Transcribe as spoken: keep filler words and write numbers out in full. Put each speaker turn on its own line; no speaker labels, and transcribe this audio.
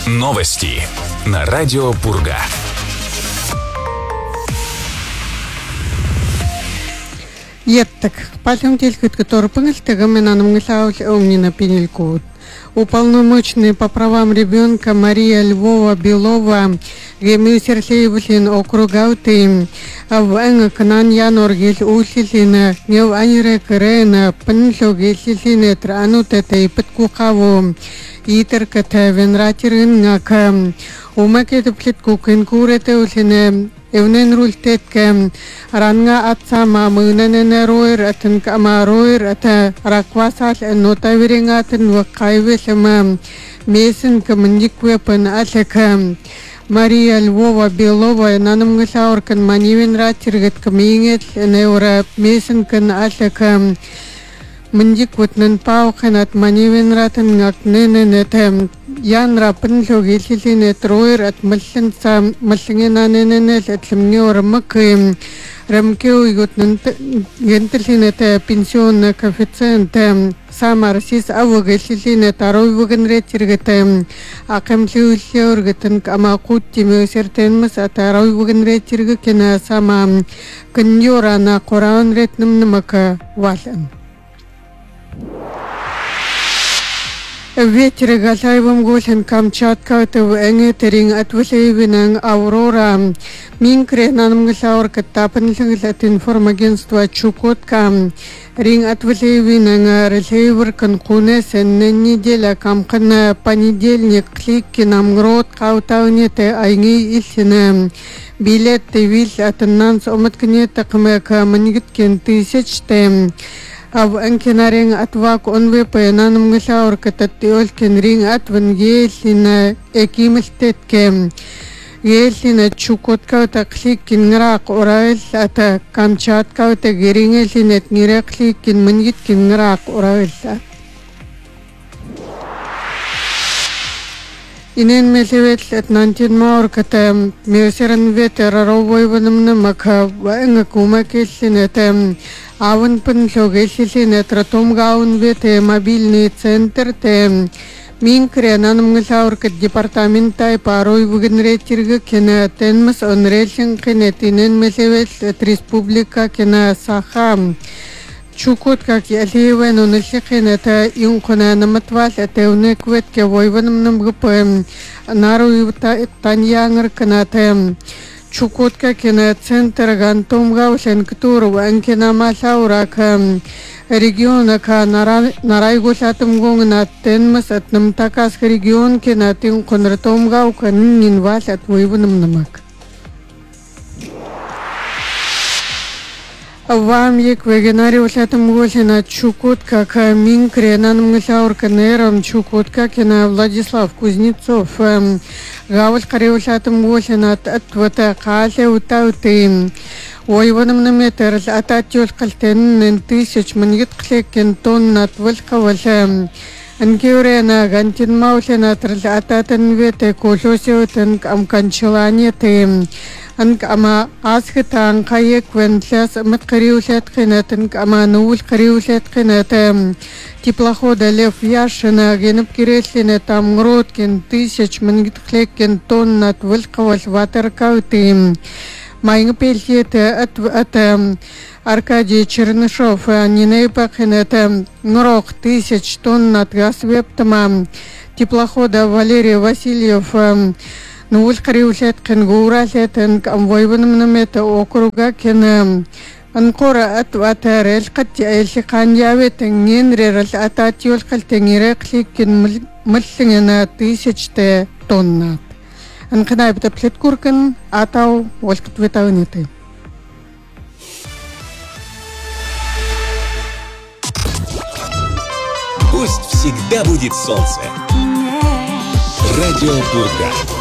Новости на радио Пурга.
Еттек, пальцем телькот, который пыгальтега меня намыслал умнина пенельку. Уполномоченный по правам ребенка Мария Львова Белова Гемисерсеевлин округауты в Энкнан Яноргил Усилина Нев Анирек Рена Пеншогилсилина Транутете Петкухаво Итерката Венратирингака Умакет Плиткукин Курете Усина Evnen rultetke ranga atsa mamunene roer aten kama roer ata rakwasal nota viringaten wakaivelema mesen kamandikwe pan atleka Мария Львова Белова нанамгасауркан манивен ратиргат камингет неура месенкан атлека мандикватнан пауханат манивен ратан ngaknene netem Янра пенлогилсилине троер от малланца маллангенанененел атлмниорамак рамкеу иготнан гентелинете пенсионна коэффициент самарсис авогилсилине таройвгенретиргете акамлиуллиоргетен камакуттимеусертенмас атаройвгенретиргекена сама каньорана коранретнамнамака валан Ветер галайвам голен Камчатка в Энгетеринг отвлеченный Аврора Минкре нанамгасаур катапанлигл от информагентства Чукотка Ринг отвлеченный ресейвер конкунес неделя камкана понедельник клики намгрот каутаунете айни ильсине билет вил от нанс оматкнета камека манигиткен тысяч тем Ав анкинаринг атвак онве паянанам гасаур кататтиолкен ринг атван гейлина экимэлтэткем гейлина Чукотка такликин нрак урайл ата Камчатка та герингэлинет ниракликин мангиткин нрак урайл Инен мелевет от нантин маур ката меусеран ветер ровойванамна мака ваэнга кумакеллинета Аван пенлогелсилине тратомгаун вете мобильный центр те Минкре нанамгасауркат департамента парой вгенретирга кена тенмас онрелсин кенетинен мелевет от республика кена Саха Чукотка ялевен онелсикенета инкона наматвал атеунеквет ке войванамнам гпм наруй таньянгар канатем Чукотка кена центр гантомгаусен ктуру анкена масаурака региона ка нарайгусатам на тенмас атнам такас регион кена тин конратомгау канин вас от войванамнамак Вам ек вегенариусатам гусена Чукотка ка Минкре нанамгасаурка нерам Чукотка кена Владислав Кузнецов Гавал кариусатам гусена атвата касе утаутим Войванамнаметер ататюл калтен тысяч мангит клекен тонн атвалкавалам Анкиурена гантин маусена трал ататан вете колосиотен амканчилане тем Анк ама асхтан каек вентлас маткариусет кенетен ама нул кариусет кенетем теплохода Лев Яшина генеп киреслине там гроткин тысяч мангит клекен тонн атвалкавал ватеркаутим Майнгпельсете от от Аркадий Чернышов Нинейпа кенетем грок тысяч тонн от газвептама теплохода Валерий Васильев Нул кариусет кенгурасетен камвойванамнамета округа кена Анкора от ватерел катти эльсиканьяветен ненрерал ататиол калтенгирекликин мэлсингена тысячте тонна Анканай бтаплеткуркан атау волкатветауниты
Пусть всегда будет солнце. Радио Пурга.